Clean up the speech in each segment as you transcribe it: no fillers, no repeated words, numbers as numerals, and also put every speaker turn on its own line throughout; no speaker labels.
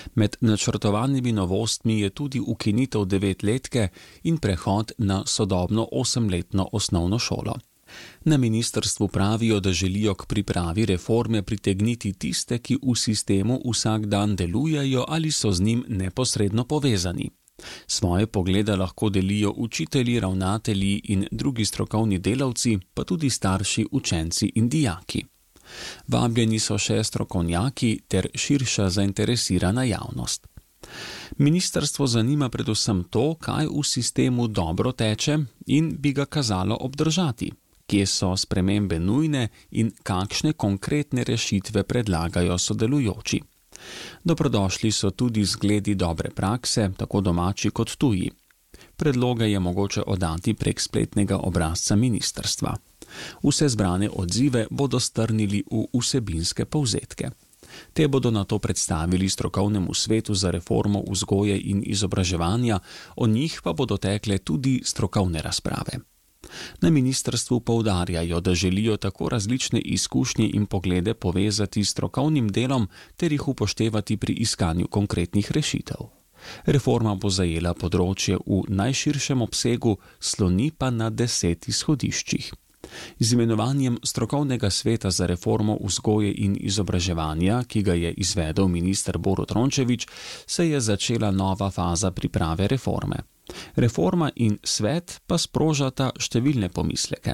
Med načrtovanimi novostmi je tudi ukinitev 9-letke in prehod na sodobno 8-letno osnovno šolo. Na ministrstvu pravijo, da želijo k pripravi reforme pritegniti tiste, ki v sistemu vsak dan delujejo ali so z njim neposredno povezani. Svoje poglede lahko delijo učitelji, ravnatelji in drugi strokovni delavci, pa tudi starši, učenci in dijaki. Vabljeni so še strokovnjaki ter širša zainteresirana javnost. Ministrstvo zanima predvsem to, kaj v sistemu dobro teče in bi ga kazalo obdržati, kje so spremembe nujne in kakšne konkretne rešitve predlagajo sodelujoči. Dobrodošli so tudi zgledi dobre prakse, tako domači kot tuji. Predloge je mogoče oddati prek spletnega obrazca ministrstva. Vse zbrane odzive bodo strnili v vsebinske povzetke. Te bodo nato predstavili strokovnemu svetu za reformo vzgoje in izobraževanja, o njih pa bodo tekle tudi strokovne razprave. Na ministrstvu poudarjajo, da želijo tako različne izkušnje in poglede povezati s strokovnim delom ter jih upoštevati pri iskanju konkretnih rešitev. Reforma bo zajela področje v najširšem obsegu, sloni pa na 10 izhodiščih. Z imenovanjem strokovnega sveta za reformo vzgoje in izobraževanja, ki ga je izvedel minister Borut Rončević, se je začela nova faza priprave reforme. Reforma in svet pa sprožata številne pomisleke.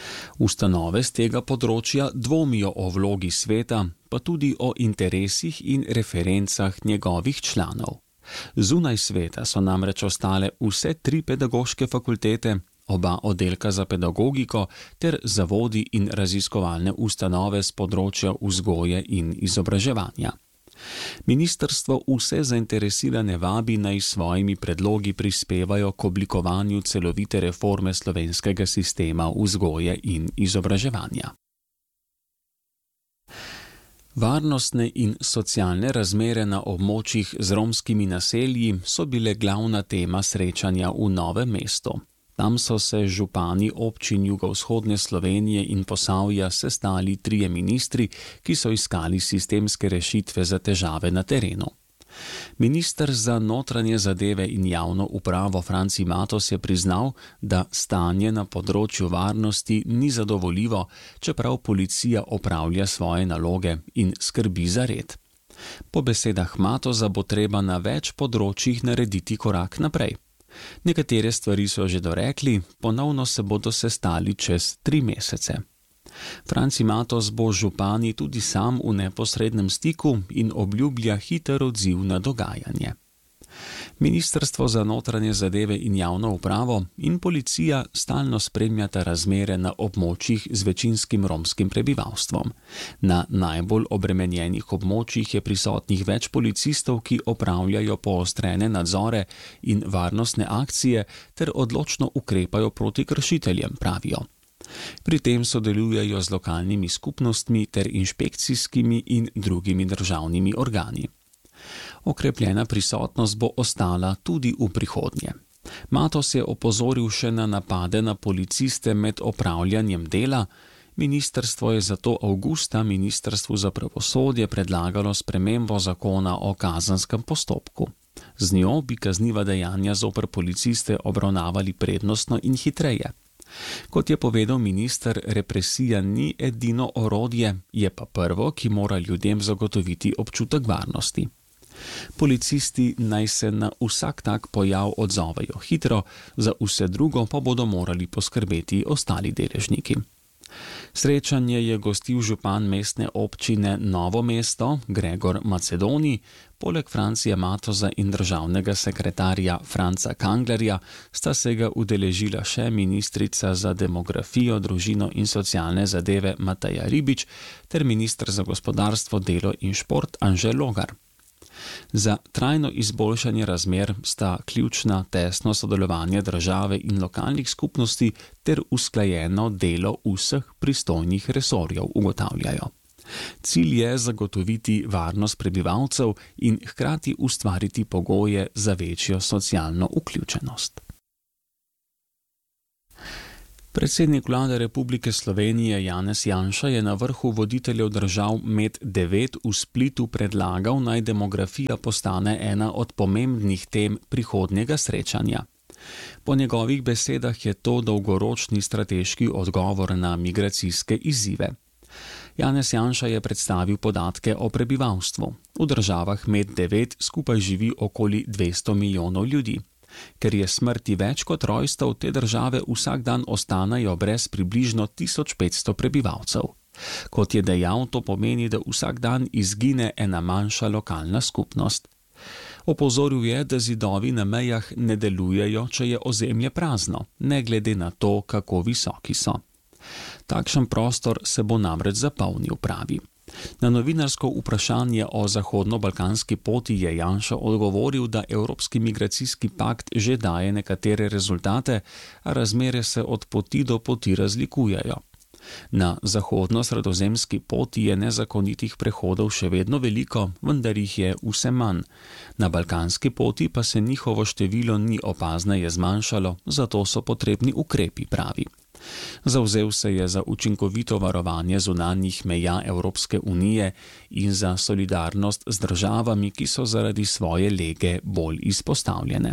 Ustanove z tega področja dvomijo o vlogi sveta, pa tudi o interesih in referencah njegovih članov. Zunaj sveta so namreč ostale vse 3 pedagoške fakultete, oba oddelka za pedagogiko ter zavodi in raziskovalne ustanove z področja vzgoje in izobraževanja. Ministrstvo vse zainteresirane vabi, naj s svojimi predlogi prispevajo k oblikovanju celovite reforme slovenskega sistema vzgoje in izobraževanja. Varnostne in socialne razmere na območjih z romskimi naselji so bile glavna tema srečanja v Novem mestu. Tam so se župani občin jugovzhodne Slovenije in Posavja sestali 3 ministri, ki so iskali sistemske rešitve za težave na terenu. Minister za notranje zadeve in javno upravo Franci Matos je priznal, da stanje na področju varnosti ni zadovoljivo, čeprav policija opravlja svoje naloge in skrbi za red. Po besedah Matosa bo treba na več področjih narediti korak naprej. Nekatere stvari so že dorekli, ponovno se bodo sestali čez 3 mesece. Franci Matos bo z župani tudi sam v neposrednem stiku in obljublja hiter odziv na dogajanje. Ministrstvo za notranje zadeve in javno upravo in policija stalno spremljata razmere na območjih z večinskim romskim prebivalstvom. Na najbolj obremenjenih območjih je prisotnih več policistov, ki opravljajo poostrene nadzore in varnostne akcije ter odločno ukrepajo proti kršiteljem, pravijo. Pri tem sodelujejo z lokalnimi skupnostmi ter inšpekcijskimi in drugimi državnimi organi. Okrepljena prisotnost bo ostala tudi v prihodnje. Matos je opozoril še na napade na policiste med opravljanjem dela. Ministrstvo je zato avgusta Ministrstvu za pravosodje predlagalo spremembo zakona o kazenskem postopku. Z njo bi kazniva dejanja zoper policiste obravnavali prednostno in hitreje. Kot je povedal minister, represija ni edino orodje, je pa prvo, ki mora ljudem zagotoviti občutek varnosti. Policisti naj se na vsak tak pojav odzovejo hitro, za vse drugo pa bodo morali poskrbeti ostali deležniki. Srečanje je gostil župan mestne občine Novo mesto Gregor Macedoni, poleg Francija Matosa in državnega sekretarja Franca Kanglerja sta se ga udeležila še ministrica za demografijo, družino in socialne zadeve Mateja Ribič ter minister za gospodarstvo, delo in šport Anže Logar. Za trajno izboljšanje razmer sta ključna tesno sodelovanje države in lokalnih skupnosti ter usklajeno delo vseh pristojnih resorjev, ugotavljajo. Cilj je zagotoviti varnost prebivalcev in hkrati ustvariti pogoje za večjo socialno vključenost. Predsednik vlade Republike Slovenije Janez Janša je na vrhu voditeljev držav Med-9 v Splitu predlagal, naj demografija postane ena od pomembnih tem prihodnjega srečanja. Po njegovih besedah je to dolgoročni strateški odgovor na migracijske izzive. Janez Janša je predstavil podatke o prebivalstvu. V državah Med-9 skupaj živi okoli 200 milijonov ljudi. Ker je smrti več kot rojstev, te države vsak dan ostanejo brez približno 1500 prebivalcev. Kot je dejal, to pomeni, da vsak dan izgine ena manjša lokalna skupnost. Opozoril je, da zidovi na mejah ne delujejo, če je ozemlje prazno, ne glede na to, kako visoki so. Takšen prostor se bo namreč zapolnil, pravi. Na novinarsko vprašanje o zahodno-balkanski poti je Janša odgovoril, da Evropski migracijski pakt že daje nekatere rezultate, a razmere se od poti do poti razlikujejo. Na zahodno-sredozemski poti je nezakonitih prehodov še vedno veliko, vendar jih je vse manj. Na balkanski poti pa se njihovo število ni opazneje zmanjšalo, zato so potrebni ukrepi, pravi. Zavzel se je za učinkovito varovanje zunanjih meja Evropske unije in za solidarnost z državami, ki so zaradi svoje lege bolj izpostavljene.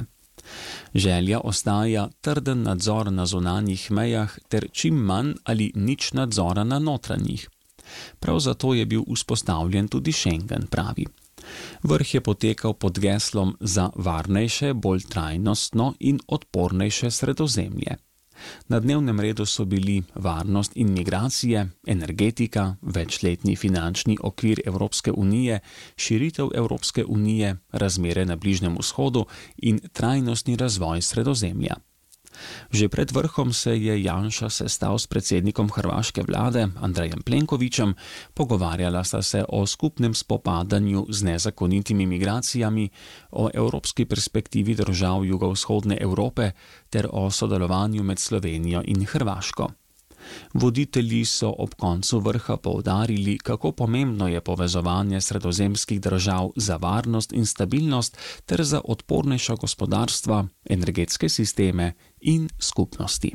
Želja ostaja trden nadzor na zunanjih mejah ter čim manj ali nič nadzora na notranjih. Prav zato je bil vzpostavljen tudi Schengen, pravi. Vrh je potekal pod geslom za varnejše, bolj trajnostno in odpornejše Sredozemlje. Na dnevnem redu so bili varnost in migracije, energetika, večletni finančni okvir Evropske unije, širitev Evropske unije, razmere na Bližnjem vzhodu in trajnostni razvoj Sredozemlja. Že pred vrhom se je Janša sestal s predsednikom hrvaške vlade Andrejem Plenkovićem, pogovarjala sta se o skupnem spopadanju z nezakonitimi migracijami, o evropski perspektivi držav jugovzhodne Evrope ter o sodelovanju med Slovenijo in Hrvaško. Voditelji so ob koncu vrha poudarili, kako pomembno je povezovanje sredozemskih držav za varnost in stabilnost ter za odpornejša gospodarstva, energetske sisteme in skupnosti.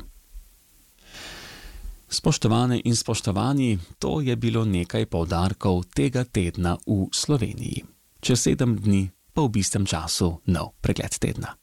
Spoštovane in spoštovani, to je bilo nekaj poudarkov tega tedna v Sloveniji. Čez 7 dni pa v istem času nov pregled tedna.